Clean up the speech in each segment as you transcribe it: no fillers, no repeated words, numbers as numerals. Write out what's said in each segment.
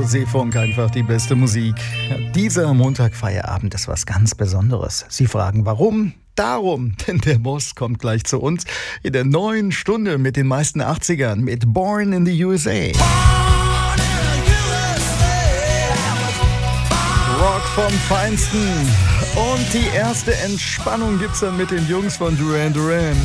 Radio Seefunk, einfach die beste Musik. Dieser Montagfeierabend ist was ganz Besonderes. Sie fragen, warum? Darum, denn der Boss kommt gleich zu uns in der neuen Stunde mit den meisten 80ern, mit Born in the USA. Rock vom Feinsten. Und die erste Entspannung gibt's dann mit den Jungs von Duran Duran.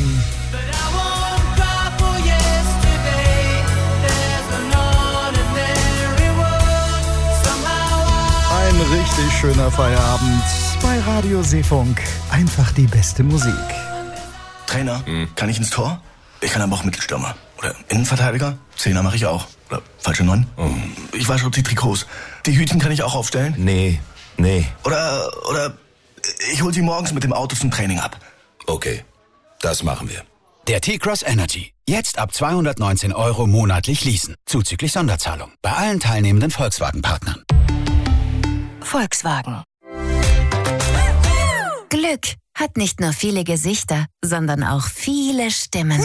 Ein richtig schöner Feierabend bei Radio Seefunk. Einfach die beste Musik. Trainer, kann ich ins Tor? Ich kann aber auch Mittelstürmer. Oder Innenverteidiger? Zehner mache ich auch. Oder falsche 9? Ich wasche auch die Trikots. Die Hütchen kann ich auch aufstellen? Nee. Oder ich hol sie morgens mit dem Auto zum Training ab. Okay, das machen wir. Der T-Cross Energy. Jetzt ab 219 € monatlich leasen. Zuzüglich Sonderzahlung. Bei allen teilnehmenden Volkswagen-Partnern. Volkswagen. Glück hat nicht nur viele Gesichter, sondern auch viele Stimmen.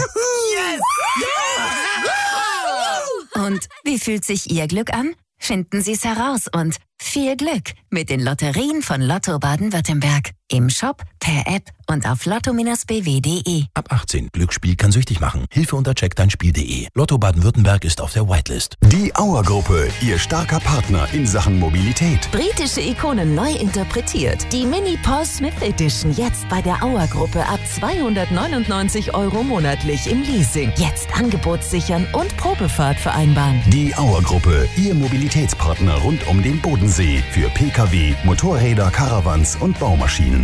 Und wie fühlt sich Ihr Glück an? Finden Sie es heraus und viel Glück mit den Lotterien von Lotto Baden-Württemberg. Im Shop, per App und auf lotto-bw.de. Ab 18. Glücksspiel kann süchtig machen. Hilfe unter checkdeinspiel.de. Lotto Baden-Württemberg ist auf der Whitelist. Die Auer-Gruppe, Ihr starker Partner in Sachen Mobilität. Britische Ikonen neu interpretiert. Die Mini Paul Smith Edition jetzt bei der Auer-Gruppe ab 299 € monatlich im Leasing. Jetzt Angebot sichern und Probefahrt vereinbaren. Die Auer-Gruppe, Ihr Mobilitätspartner rund um den Bodensee. Für Pkw, Motorräder, Caravans und Baumaschinen.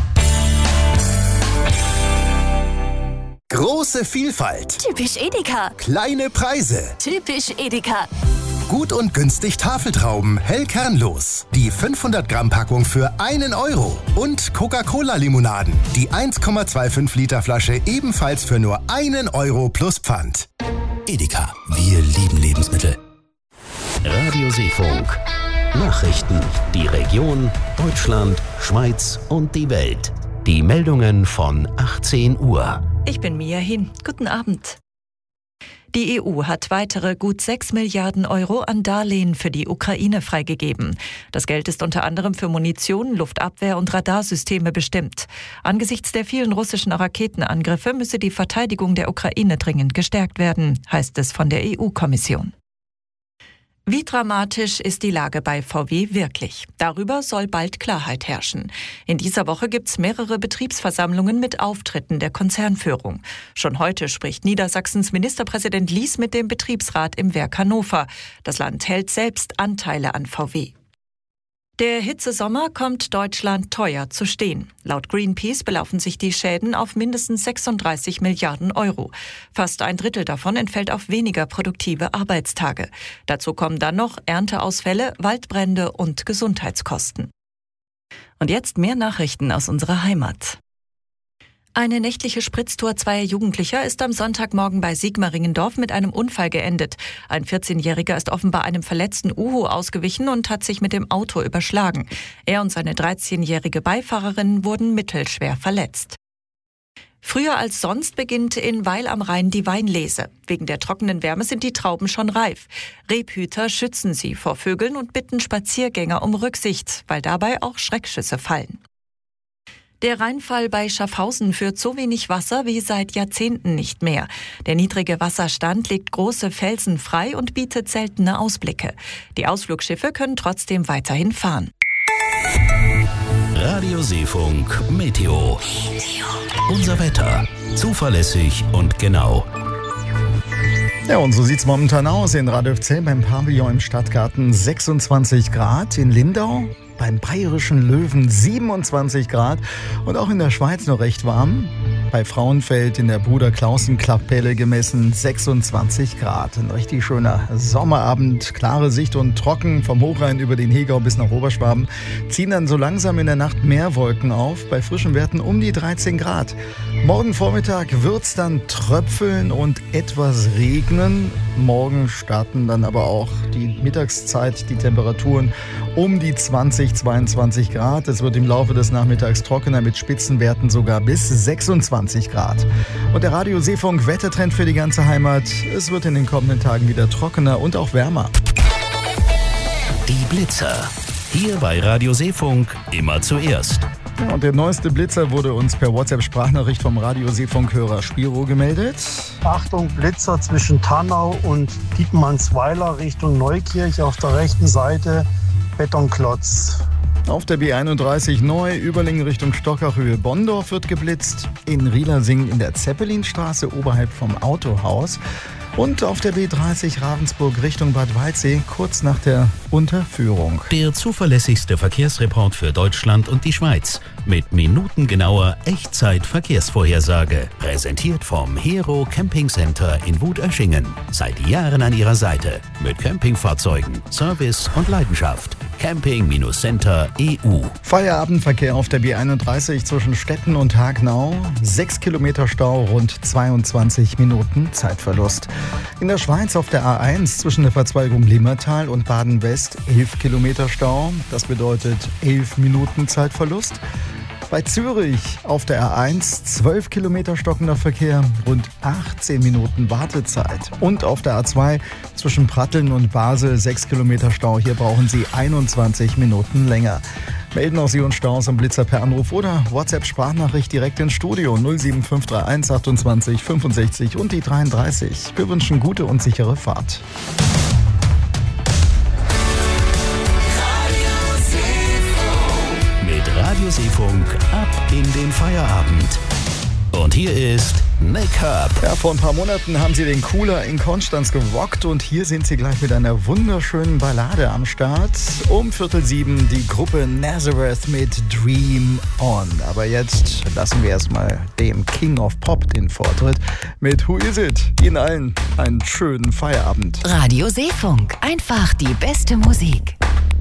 Große Vielfalt. Typisch Edeka. Kleine Preise. Typisch Edeka. Gut und günstig Tafeltrauben, hell kernlos. Die 500 Gramm Packung für 1 €. Und Coca-Cola-Limonaden. Die 1,25 Liter Flasche ebenfalls für nur 1 € plus Pfand. Edeka. Wir lieben Lebensmittel. Radio Seefunk. Nachrichten. Die Region, Deutschland, Schweiz und die Welt. Die Meldungen von 18 Uhr. Ich bin Mia Hin. Guten Abend. Die EU hat weitere gut 6 Milliarden € an Darlehen für die Ukraine freigegeben. Das Geld ist unter anderem für Munition, Luftabwehr und Radarsysteme bestimmt. Angesichts der vielen russischen Raketenangriffe müsse die Verteidigung der Ukraine dringend gestärkt werden, heißt es von der EU-Kommission. Wie dramatisch ist die Lage bei VW wirklich? Darüber soll bald Klarheit herrschen. In dieser Woche gibt's mehrere Betriebsversammlungen mit Auftritten der Konzernführung. Schon heute spricht Niedersachsens Ministerpräsident Lies mit dem Betriebsrat im Werk Hannover. Das Land hält selbst Anteile an VW. Der Hitzesommer kommt Deutschland teuer zu stehen. Laut Greenpeace belaufen sich die Schäden auf mindestens 36 Milliarden €. Fast ein Drittel davon entfällt auf weniger produktive Arbeitstage. Dazu kommen dann noch Ernteausfälle, Waldbrände und Gesundheitskosten. Und jetzt mehr Nachrichten aus unserer Heimat. Eine nächtliche Spritztour zweier Jugendlicher ist am Sonntagmorgen bei Sigmaringendorf mit einem Unfall geendet. Ein 14-Jähriger ist offenbar einem verletzten Uhu ausgewichen und hat sich mit dem Auto überschlagen. Er und seine 13-jährige Beifahrerin wurden mittelschwer verletzt. Früher als sonst beginnt in Weil am Rhein die Weinlese. Wegen der trockenen Wärme sind die Trauben schon reif. Rebhüter schützen sie vor Vögeln und bitten Spaziergänger um Rücksicht, weil dabei auch Schreckschüsse fallen. Der Rheinfall bei Schaffhausen führt so wenig Wasser wie seit Jahrzehnten nicht mehr. Der niedrige Wasserstand legt große Felsen frei und bietet seltene Ausblicke. Die Ausflugschiffe können trotzdem weiterhin fahren. Radio Seefunk Meteo. Unser Wetter. Zuverlässig und genau. Ja, und so sieht's momentan aus in Radolfzell beim Pavillon im Stadtgarten 26 Grad, in Lindau beim Bayerischen Löwen 27 Grad und auch in der Schweiz noch recht warm. Bei Frauenfeld in der Bruder-Klausen-Kapelle gemessen 26 Grad. Ein richtig schöner Sommerabend, klare Sicht und trocken vom Hochrhein über den Hegau bis nach Oberschwaben. Ziehen dann so langsam in der Nacht mehr Wolken auf, bei frischen Werten um die 13 Grad. Morgen Vormittag wird's dann tröpfeln und etwas regnen. Morgen starten dann aber auch die Mittagszeit, die Temperaturen um die 20, 22 Grad. Es wird im Laufe des Nachmittags trockener mit Spitzenwerten sogar bis 26 Grad. Und der Radio Seefunk Wettertrend für die ganze Heimat. Es wird in den kommenden Tagen wieder trockener und auch wärmer. Die Blitzer. Hier bei Radio Seefunk immer zuerst. Ja, und der neueste Blitzer wurde uns per WhatsApp-Sprachnachricht vom Radio Seefunk-Hörer Spiro gemeldet. Achtung, Blitzer zwischen Tannau und Dietmannsweiler Richtung Neukirch auf der rechten Seite, Betonklotz. Auf der B31 neu, Überlingen Richtung Stockachhöhe Bonndorf wird geblitzt. In Rielersing in der Zeppelinstraße oberhalb vom Autohaus. Und auf der B30 Ravensburg Richtung Bad Waldsee kurz nach der Unterführung. Der zuverlässigste Verkehrsreport für Deutschland und die Schweiz. Mit minutengenauer Echtzeit-Verkehrsvorhersage. Präsentiert vom Hero Camping Center in Wut-Öschingen. Seit Jahren an Ihrer Seite. Mit Campingfahrzeugen, Service und Leidenschaft. Camping-Center EU. Feierabendverkehr auf der B31 zwischen Stetten und Hagnau. 6 Kilometer Stau, rund 22 Minuten Zeitverlust. In der Schweiz auf der A1 zwischen der Verzweigung Limmertal und Baden-West 11 Kilometer Stau. Das bedeutet 11 Minuten Zeitverlust. Bei Zürich auf der A1 12 Kilometer stockender Verkehr, rund 18 Minuten Wartezeit. Und auf der A2 zwischen Pratteln und Basel 6 Kilometer Stau. Hier brauchen Sie 21 Minuten länger. Melden auch Sie uns Staus am Blitzer per Anruf oder WhatsApp-Sprachnachricht direkt ins Studio 07531 28 65 und die 33. Wir wünschen gute und sichere Fahrt. Radio Seefunk ab in den Feierabend. Und hier ist Nick Herb. Ja, vor ein paar Monaten haben sie den Cooler in Konstanz gerockt und hier sind sie gleich mit einer wunderschönen Ballade am Start. Um 6:45 die Gruppe Nazareth mit Dream On. Aber jetzt lassen wir erstmal dem King of Pop den Vortritt mit Who Is It? Ihnen allen einen schönen Feierabend. Radio Seefunk, einfach die beste Musik.